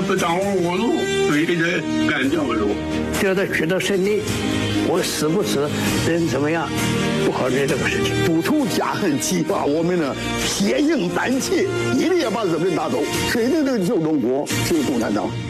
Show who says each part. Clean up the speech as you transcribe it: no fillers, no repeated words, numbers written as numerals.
Speaker 1: 不掌握我路，对的人干掉路。
Speaker 2: 取得胜利，我死不死，人怎么样，不考虑这个事情。
Speaker 3: 补充家恨，激发我们的铁硬胆气，一定要把日本人打走。谁对这个救中国，只有共产党。